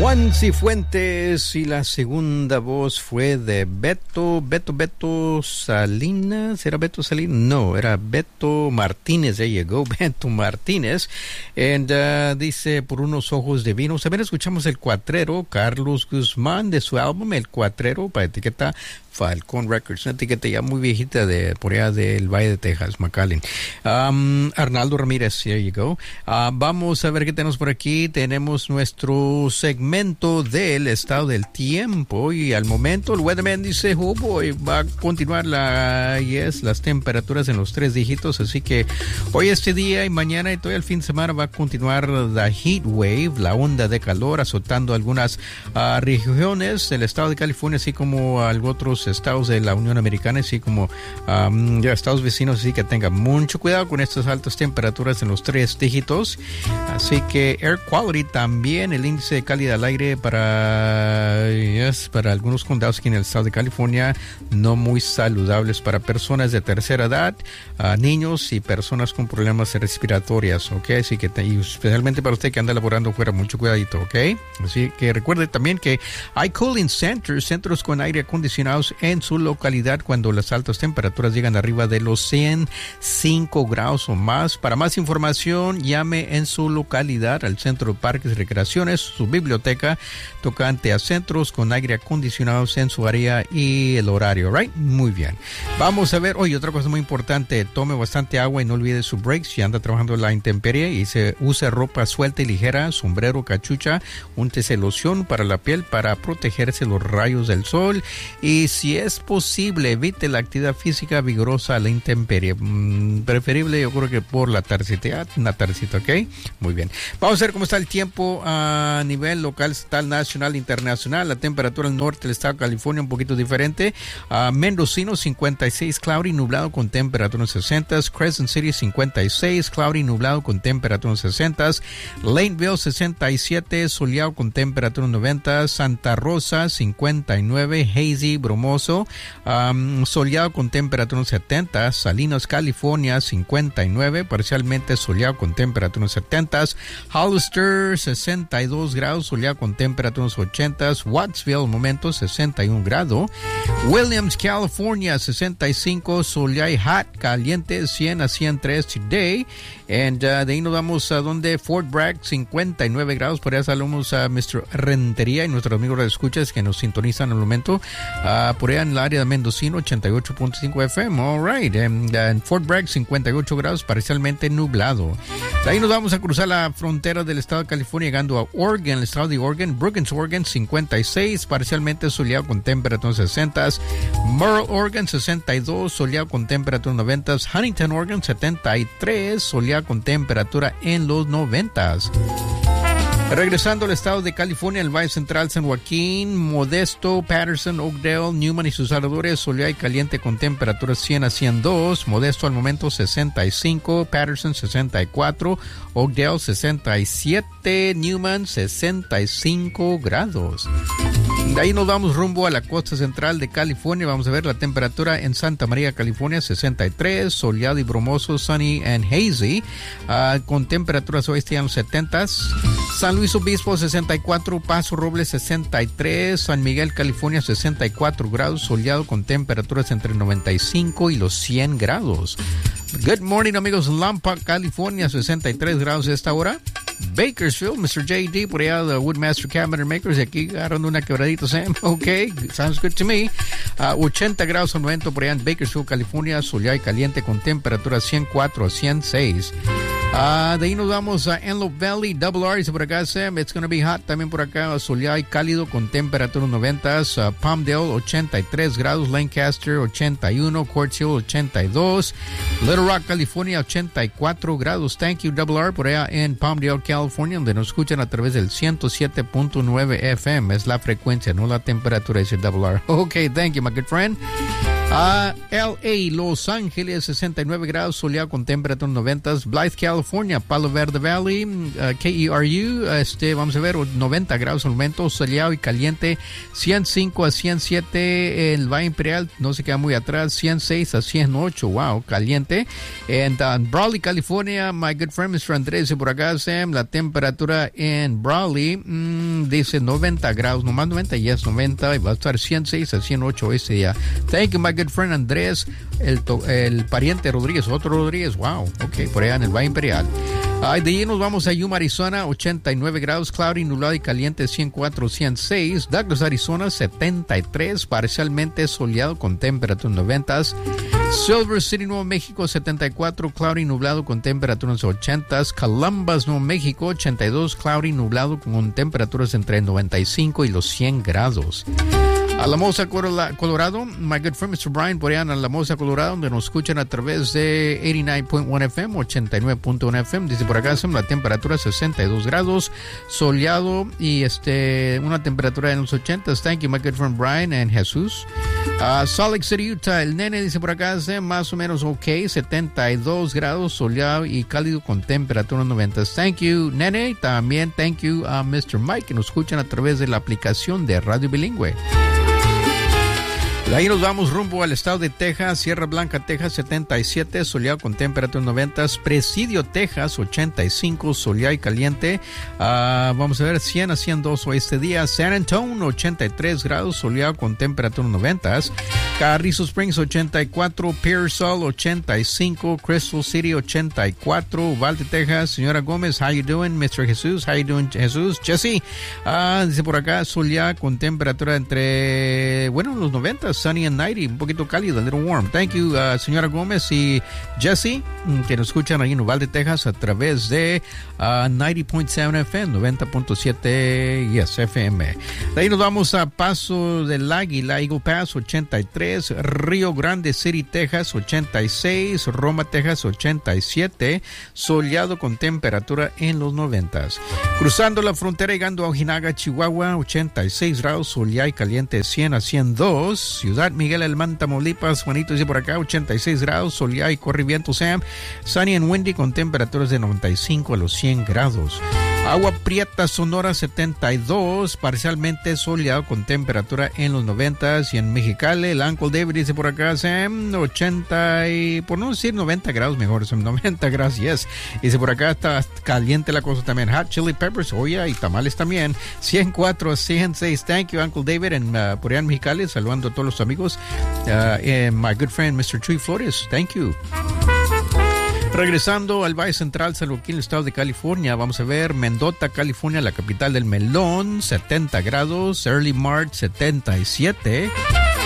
Juan Cifuentes, y la segunda voz fue de Beto Salinas. ¿Era Beto Salinas? No, era Beto Martínez. There you go, Beto Martínez. And dice, por unos ojos divinos. También escuchamos El Cuatrero, Carlos Guzmán, de su álbum El Cuatrero, para etiqueta Falcon Records, una etiqueta ya muy viejita de por allá del Valle de Texas, McAllen. Arnaldo Ramírez, there you go. Vamos a ver qué tenemos por aquí. Tenemos nuestro segmento del estado del tiempo, y al momento el weatherman dice, oh boy, va a continuar las temperaturas en los 3 dígitos, así que hoy, este día y mañana y todo el fin de semana va a continuar la heat wave, la onda de calor, azotando algunas regiones del estado de California, así como algunos otros estados de la Unión Americana, así como estados vecinos, así que tengan mucho cuidado con estas altas temperaturas en los 3 dígitos. Así que air quality también, el índice de calidad al aire para algunos condados aquí en el estado de California, no muy saludables para personas de tercera edad, niños y personas con problemas respiratorios, ¿ok? Así que, y especialmente para usted que anda laborando fuera, mucho cuidadito, ¿ok? Así que recuerde también que hay cooling centers, centros con aire acondicionados en su localidad cuando las altas temperaturas llegan arriba de los 105 grados o más. Para más información, llame en su localidad al Centro de Parques y Recreaciones, su biblioteca, tocante a centros con aire acondicionados en su área y el horario, right? Muy bien. Vamos a ver, otra cosa muy importante, tome bastante agua y no olvide su breaks si anda trabajando en la intemperie, y se use ropa suelta y ligera, sombrero, cachucha, úntese loción para la piel para protegerse los rayos del sol, y si es posible, evite la actividad física vigorosa a la intemperie. Preferible, yo creo que por la tardecita, una tardecita, ¿ok? Muy bien. Vamos a ver cómo está el tiempo a nivel local, estatal, nacional, internacional. La temperatura al norte del estado de California un poquito diferente. Mendocino, 56, cloudy, nublado con temperatura en 60. Crescent City, 56, cloudy, nublado con temperatura en 60. Laneville, 67, soleado con temperatura en 90. Santa Rosa, 59, hazy, brumoso, soleado con temperatura en 70. Salinas, California, 59, parcialmente soleado con temperatura en 70. Hollister, 62 grados, soleado con temperatura en 80. Wattsville, momento, 61 grados. Williams, California, 65, soleado y hot, caliente, 100 a 103 today. And de ahí nos vamos a donde Fort Bragg, 59 grados. Por allá saludos a Mr. Rentería y nuestros amigos de escuchas que nos sintonizan en el momento. Por allá en el área de Mendocino, 88.5 FM. All right. En Fort Bragg, 58 grados, parcialmente nublado. De ahí nos vamos a cruzar la frontera del estado de California, llegando a Oregon, el estado de Oregon. Brookings, Oregon, 56, parcialmente soleado con temperatura 60. Merle, Oregon, 62, soleado con temperatura 90. Huntington, Oregon, 73, soleado con temperatura en los 90. Regresando al estado de California, el Valle Central, San Joaquín, Modesto, Patterson, Oakdale, Newman y sus alrededores, soleado y caliente con temperaturas 100 a 102. Modesto al momento 65, Patterson 64, Oakdale 67, Newman 65 grados. De ahí nos vamos rumbo a la costa central de California. Vamos a ver la temperatura en Santa María, California, 63, soleado y brumoso, sunny and hazy, con temperaturas oeste en los 70s. San Luis Obispo, 64, Paso Robles, 63, San Miguel, California, 64 grados, soleado con temperaturas entre 95 y los 100 grados. Good morning, amigos. Lompoc, California, 63 grados a esta hora. Bakersfield, Mr. JD, por allá de Woodmaster Cabinet Makers, aquí agarrando una quebradita, Sam. Ok, sounds good to me. 80 grados al momento por allá en Bakersfield, California, soleado y caliente con temperatura 104 a 106. De ahí nos vamos a Antelope Valley, Double R, dice por acá, Sam. It's going to be hot también por acá, soleado y cálido con temperatura 90. Palmdale, 83 grados. Lancaster, 81. Quartz Hill, 82. Little Rock, California, 84 grados. Thank you, Double R, por allá en Palmdale, California, donde nos escuchan a través del 107.9 FM. Es la frecuencia, no la temperatura, dice Double R. Ok, thank you, my good friend. LA, Los Ángeles, 69 grados, soleado con temperatura 90. Blythe, California, Palo Verde Valley, KERU, vamos a ver, 90 grados al momento, soleado y caliente, 105 a 107. El Valle Imperial no se queda muy atrás, 106 a 108, wow, caliente. En Brawley, California, my good friend Mr. Andrés, por acá, Sam, la temperatura en Brawley dice 90 grados, nomás 90, yes, 90, y va a estar 106 a 108 este día. Thank you, my good friend Andrés, el pariente Rodríguez, otro Rodríguez, wow, ok, por allá en el Valle Imperial. De ahí nos vamos a Yuma, Arizona, 89 grados, cloudy, nublado y caliente, 104, 106. Douglas, Arizona, 73, parcialmente soleado con temperatura 90. Silver City, Nuevo México, 74, cloudy, nublado con temperaturas 80. Columbus, Nuevo México, 82, cloudy, nublado con temperaturas entre 95 y los 100 grados. Alamosa, Colorado, my good friend Mr. Brian, por allá en Alamosa, Colorado, donde nos escuchan a través de 89.1 FM, 89.1 FM. Dice por acá, la temperatura 62 grados, soleado y una temperatura en los 80. Thank you, my good friend Brian and Jesús. Salt Lake City, Utah, el nene dice por acá, más o menos ok, 72 grados, soleado y cálido con temperatura 90. Thank you, nene. También thank you a Mr. Mike, que nos escuchan a través de la aplicación de Radio Bilingüe. De ahí nos vamos rumbo al estado de Texas, Sierra Blanca, Texas, 77, soleado con temperatura 90. Presidio, Texas, 85, soleado y caliente. Vamos a ver, 100 a 102 este día. San Antonio, 83 grados, soleado con temperatura 90. Carrizo Springs, 84. Pearsall, 85. Crystal City, 84. Uvalde, Texas. Señora Gómez, how you doing? Mr. Jesús, how you doing, Jesús? Jesse, dice por acá, soleado con temperatura entre, los 90. Sunny and 90, un poquito cálido, a little warm. Thank you, señora Gómez y Jesse, que nos escuchan ahí en Uvalde, Texas, a través de 90.7 FM, 90.7 yes, FM. De ahí nos vamos a Paso del Águila, Eagle Pass, 83, Río Grande City, Texas, 86, Roma, Texas, 87, soleado con temperatura en los 90. Cruzando la frontera, llegando a Ojinaga, Chihuahua, 86 grados, soleado y caliente, 100 a 102. Ciudad Miguel Alemán, Tamaulipas, Juanito dice por acá, 86 grados, soleado y corre viento, Sam. Sunny and windy con temperaturas de 95 a los 100 grados. Agua Prieta, Sonora, 72, parcialmente soleado con temperatura en los 90. Y en Mexicali, el Uncle David dice por acá, Sam, 80 y, por no decir 90 grados mejor, Sam, 90 grados, yes. Dice por acá, está caliente la cosa también. Hot Chili Peppers, y tamales también. 104, 106, thank you, Uncle David, por allá en Mexicali, saludando a todos los amigos. My good friend, Mr. Chuy Flores, thank you. Regresando al Valle Central, salvo aquí en el estado de California, vamos a ver Mendota, California, la capital del melón, 70 grados, Early March, 77.